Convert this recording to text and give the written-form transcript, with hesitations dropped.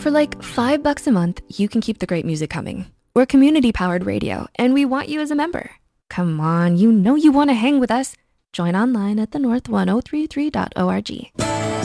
For like $5 a month, you can keep the great music coming. We're community-powered radio, and we want you as a member. Come on, you know you wanna hang with us. Join online at thenorth1033.org.